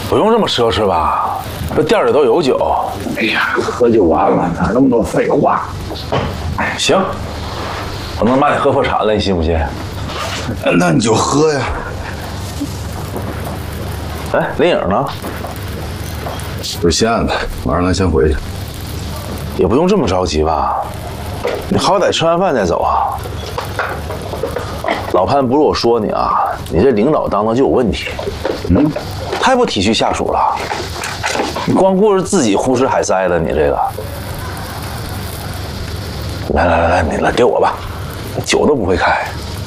不用这么奢侈吧？这店里都有酒。 哎呀，喝就完了，哪那么多废话？ 行，我能把你喝破产了，你信不信？ 那你就喝呀。 哎，林颖呢？ 不是西安的，我让他先回去。 也不用这么着急吧？你好歹吃完饭再走啊。老潘，不是我说你啊，你这领导当的就有问题。太不体恤下属了。你光顾着自己胡吃海塞的，你这个。来，你来给我吧，酒都不会开。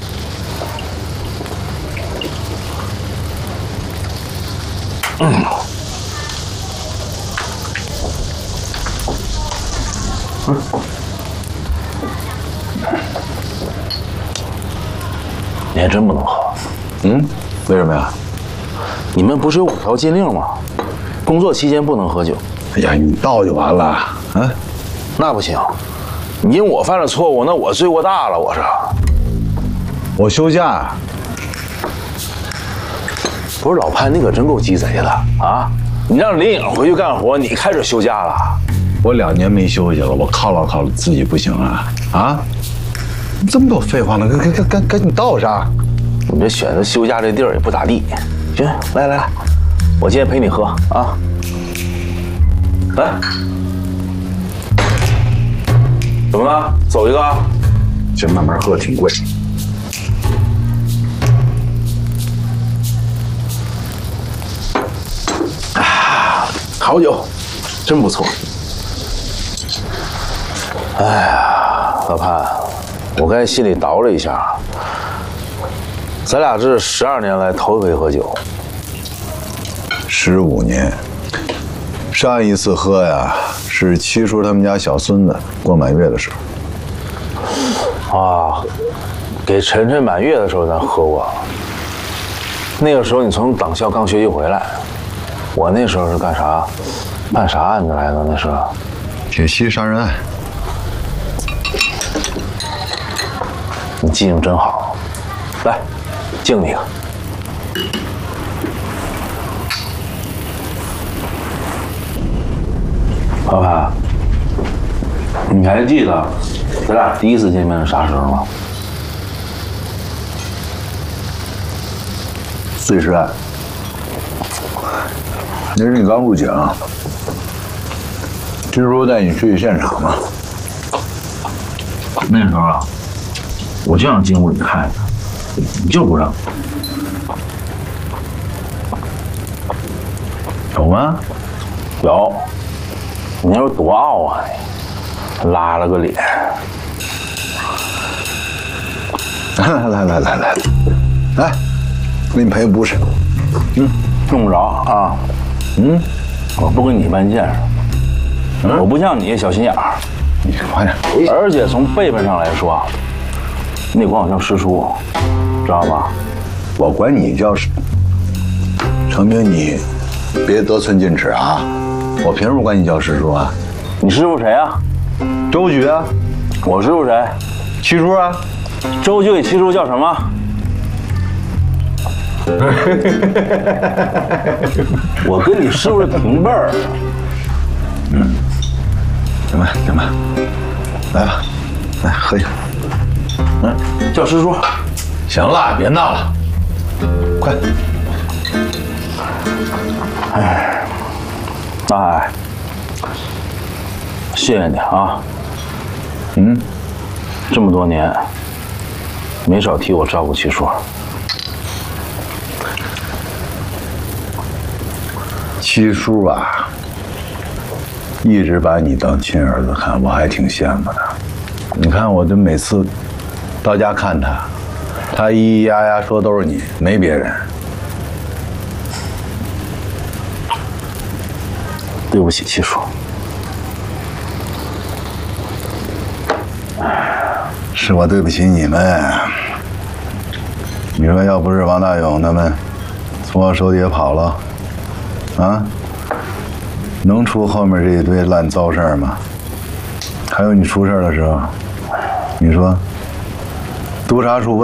你还真不能喝。 为什么呀？ 你们不是有5条禁令吗？工作期间不能喝酒。 哎呀，你倒就完了啊！ 那不行，你因我犯了错误，那我罪过大了。我说， 我休假。 不是老潘，你可真够鸡贼的啊！你让林颖回去干活，你开始休假了。 我2年没休息了，我犒劳自己不行啊！啊，这么多废话呢，赶紧倒上。 你这选择休假这地儿也不咋地。行，来，我今天陪你喝啊。来，怎么了？走一个？ 行，慢慢喝，挺贵。 好酒，真不错。哎呀，老潘，我刚才心里叨了一下，咱俩这是12年来头一回喝酒。 15年，上一次喝呀是七叔他们家小孙子过满月的时候。 啊，给晨晨满月的时候咱喝过。那个时候你从党校刚学习回来，我那时候是干啥？办啥案子来的？那是铁西杀人案。 你记性真好，来，敬你一个。老潘，你还记得咱俩第一次见面是啥时候吗？ 碎尸案。那是你刚入警，听说带你去现场嘛。 那时候啊，我就想进屋里看看，你就不让。 有吗？ 有。你那时候多傲啊你，拉了个脸。 来，给你赔不是。 用不着啊。我不跟你一般见识，我不像你小心眼儿。 你快点。 而且从辈分上来说，你得管我叫师叔，知道吧？ 我管你叫师。成明，你别得寸进尺啊！我凭什么管你叫师叔啊？ 你师傅谁啊？ 周局啊。 我师傅谁？ 七叔啊。 周局给七叔叫什么？我跟你师傅是平辈儿。 行吧，来吧，来喝一下。 叫师叔。 行了，别闹了，快。 哎，大海，谢谢你啊。这么多年，没少替我照顾七叔。 七叔啊，一直把你当亲儿子看，我还挺羡慕的。你看，我就每次到家看他，他咿咿呀呀说都是你，没别人。 对不起，七叔。 是我对不起你们。你说要不是王大勇他们从我手底下跑了，啊，能出后面这一堆烂糟事儿吗？还有你出事的时候，你说督察处问